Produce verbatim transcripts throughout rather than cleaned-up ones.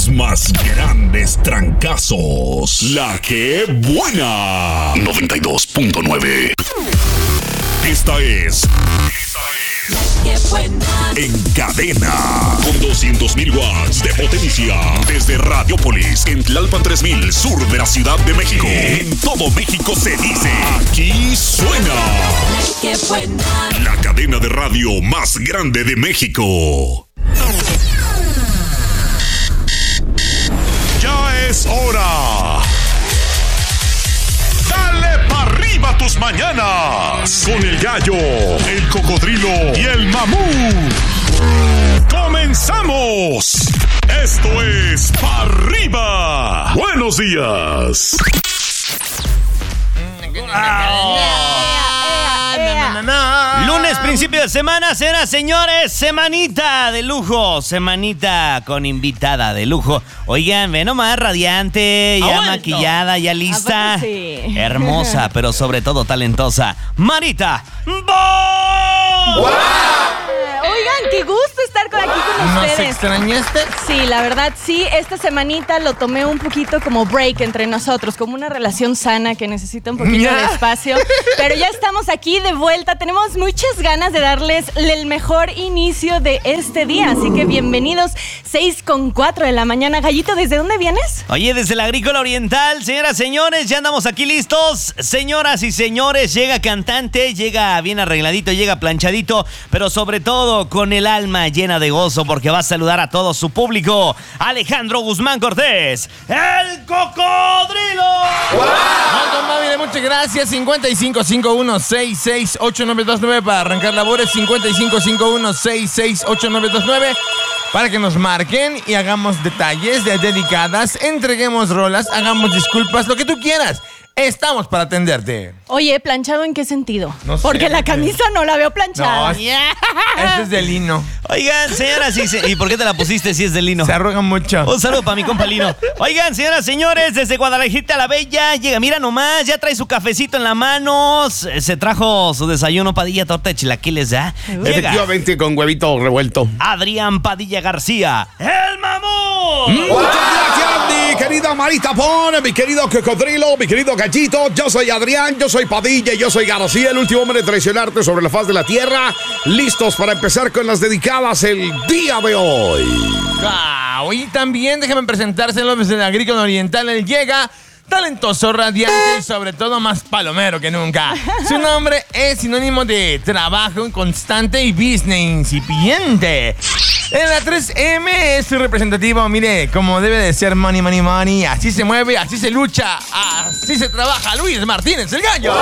los más grandes trancazos. La que buena. noventa y dos punto nueve. Esta es... La que buena. En cadena. Con doscientos mil watts de potencia. Desde Radiopolis, en Tlalpan tres mil, sur de la Ciudad de México. En todo México se dice, aquí suena. La que buena. La cadena de radio más grande de México. Ya es hora. Dale pa' arriba tus mañanas. Con el gallo, el cocodrilo y el mamut. ¡Comenzamos! Esto es Pa' Arriba. Buenos días. Lunes, principio de semana, señoras, señores, semanita de lujo, semanita con invitada de lujo. Oigan, ve nomás, radiante, ya Abuelto. maquillada, ya lista. Sí. Hermosa, pero sobre todo talentosa. Marita Bo. ¡Wow! Oigan, qué gusto estar con aquí con ¿Nos ustedes. extrañaste? Sí, la verdad sí, esta semanita lo tomé un poquito como break entre nosotros, como una relación sana que necesita un poquito Ya. de espacio. Pero ya estamos aquí de vuelta, tenemos muchas ganas de darles el mejor inicio de este día, así que bienvenidos, seis con cuatro de la mañana. Gallito, ¿desde dónde vienes? Oye, desde la Agrícola Oriental, señoras, señores, ya andamos aquí listos. Señoras y señores, llega cantante, llega bien arregladito, llega planchadito, pero sobre todo con el alma llena de gozo porque va a saludar a todo su público. Alejandro Guzmán Cortés, el cocodrilo. Don Mávile, muchas gracias. cincuenta y cinco cincuenta y uno sesenta y seis ochenta y nueve veintinueve para arrancar labores. cincuenta y cinco cincuenta y uno sesenta y seis ochenta y nueve veintinueve para que nos marquen y hagamos detalles de dedicadas, entreguemos rolas, hagamos disculpas, lo que tú quieras. Estamos para atenderte. Oye, ¿planchado en qué sentido? No sé. Porque la camisa no la veo planchada. No, este es de lino. Oigan, señoras y se- ¿y por qué te la pusiste si es de lino? Se arruga mucho. Un saludo para mi compa Lino. Oigan, señoras, señores, desde Guadalajara la Bella, llega, mira nomás, ya trae su cafecito en la mano, se, se trajo su desayuno, Padilla, torta de chilaquiles, ¿ya? Llega Efectivamente, con huevito revuelto. Adrián Padilla García, el mamut. Muchas gracias, mi querida Marita Pon, mi querido cocodrilo, mi querido gallito. Yo soy Adrián, yo soy Padilla, yo soy García, el último hombre en traicionarte sobre la faz de la tierra. Listos para empezar con las dedicadas el día de hoy. Wow, y también déjenme presentárselo desde la Agrícola Oriental. Él llega talentoso, radiante y sobre todo más palomero que nunca. Su nombre es sinónimo de trabajo constante y business incipiente. En la tres eme es su representativo, mire, como debe de ser money, money, money. Así se mueve, así se lucha, así se trabaja Luis Martínez, el gallo.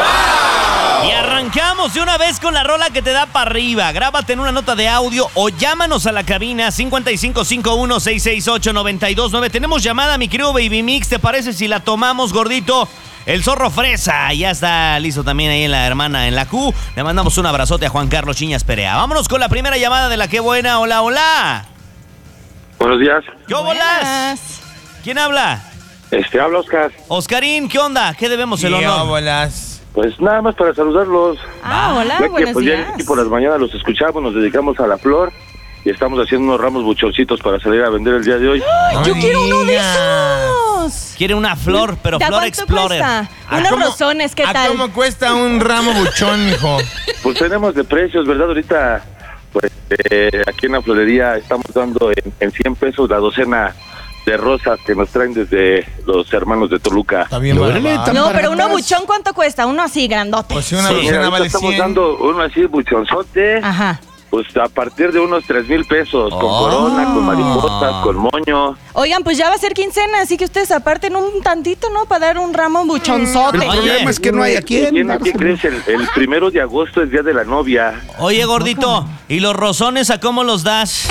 Y arrancamos de una vez con la rola que te da para arriba. Grábate en una nota de audio o llámanos a la cabina cincuenta y cinco cincuenta y uno sesenta y seis ocho noventa y dos nueve. Tenemos llamada, mi querido Baby Mix. ¿Te parece si la tomamos, gordito? El zorro fresa ya está listo también ahí en la hermana, en la Q. Le mandamos un abrazote a Juan Carlos Chiñas Perea. Vámonos con la primera llamada de la que buena. Hola, hola. Buenos días. ¿Qué bolas? ¿Quién habla? Este, habla Oscar. Oscarín, ¿qué onda? ¿Qué debemos el ¿Qué honor? bolas? Pues nada más para saludarlos. Ah, hola, Ya que buenos pues ya días. aquí por las mañanas los escuchamos, nos dedicamos a la flor y estamos haciendo unos ramos buchoncitos para salir a vender el día de hoy. No Yo me quiero uno de digas. esos. Quiere una flor, pero ¿De a Flor cuánto Explorer. cuesta? ¿A Unos cómo- rosones, ¿qué ¿A tal? cómo cuesta un ramo buchón, mijo? Pues tenemos de precios, ¿verdad? Ahorita, pues eh, aquí en la florería estamos dando en, en cien pesos la docena de rosas que nos traen desde los hermanos de Toluca. Está bien, Órale, barato. tan No, pero uno baratas. buchón, ¿cuánto cuesta? Uno así, grandote. Pues si una Sí. docena Mira, vale ahorita estamos cien. dando uno así buchonzote, Ajá. pues a partir de unos tres mil pesos, con Oh. corona, con mariposas, con moño. Oigan, pues ya va a ser quincena, así que ustedes aparten un tantito, ¿no? Para dar un ramo buchonzote. El Oye. problema es que no hay a quién. ¿Quién, ¿quién crees? El, el primero de agosto es Día de la Novia. Oye, gordito, ¿y los rosones a cómo los das?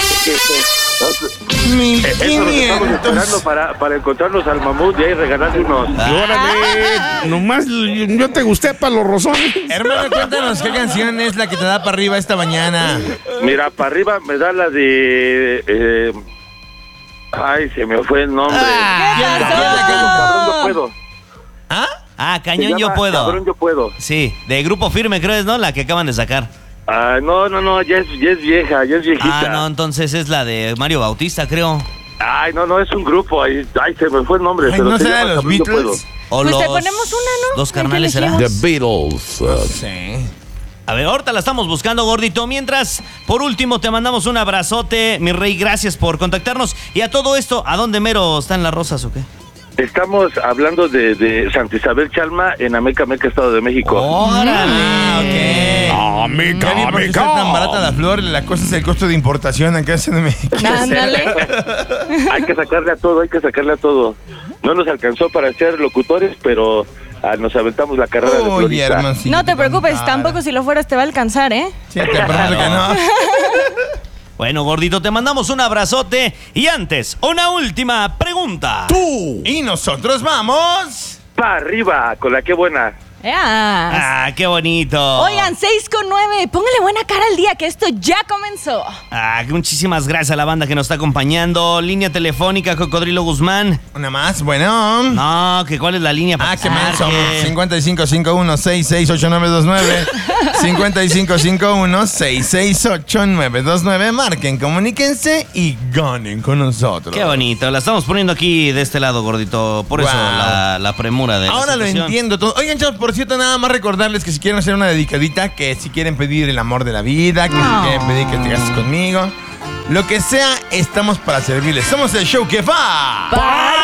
Mil Eso nos estamos esperando quinientos. para, para encontrarnos al mamut y ahí regalarle unos. Y órale, nomás yo te gusté para los rosones. Hermano, cuéntanos qué canción es la que te da para arriba esta mañana. Mira, para arriba me da la de... eh, ay, se me fue el nombre. Ah. ¿Qué ¿Quién- pasó? quién la canta? Cabrón, yo puedo. ¿Ah? Ah, Se Cañón llama Yo Puedo. Cabrón, yo puedo. Sí, de Grupo Firme, creo es, ¿no? La que acaban de sacar. Ah, no, no, no, ya es, ya es vieja, ya es viejita. Ah, no, entonces es la de Mario Bautista, creo. Ay, no, no, es un grupo. Ay, ay se me fue el nombre. Ay, pero ¿no se será llama los Camilo Beatles? Puedo. O Pues los, te ponemos una, ¿no? Los ¿El que carnales será. elegimos? The Beatles. uh, Sí. A ver, ahorita la estamos buscando, gordito. Mientras, por último, te mandamos un abrazote, mi rey. Gracias por contactarnos. Y a todo esto, ¿a dónde mero están las rosas o qué? Estamos hablando de, de Santa Isabel Chalma en Ameca, Meca, Estado de México. ¡Órale! Ah, ok. Amiga, Ya vi por qué amiga. está tan barata la flor. La cosa es el costo de importación acá en México. Ándale. Hay que sacarle a todo, hay que sacarle a todo. No nos alcanzó para ser locutores, pero ah, nos aventamos la carrera de Oye, florista. hermancito. No te preocupes, contara. tampoco si lo fueras te va a alcanzar, ¿eh? Sí, te prometo que no. Bueno, gordito, te mandamos un abrazote. Y antes, una última pregunta. Tú. Y nosotros vamos. Pa' arriba, con la que buena. ¡Ea! Ah, qué bonito. Oigan, seis con nueve. Póngale buena cara al día que esto ya comenzó. Ah, muchísimas gracias a la banda que nos está acompañando. Línea telefónica, Cocodrilo Guzmán. Una más, bueno. No, que cuál es la línea para Ah, qué que menso. marque? cincuenta y cinco cincuenta y uno sesenta y seis ochenta y nueve veintinueve. cincuenta y cinco cincuenta y uno sesenta y seis ochenta y nueve veintinueve. Marquen, comuníquense y ganen con nosotros. Qué bonito. La estamos poniendo aquí de este lado, gordito. Por eso Wow. la, la premura de la Ahora lo situación. entiendo todo. Oigan, chavos, por cierto, nada más recordarles que si quieren hacer una dedicadita, que si quieren pedir el amor de la vida, que si No. quieren pedir que te cases conmigo, lo que sea, estamos para servirles. Somos el show que va.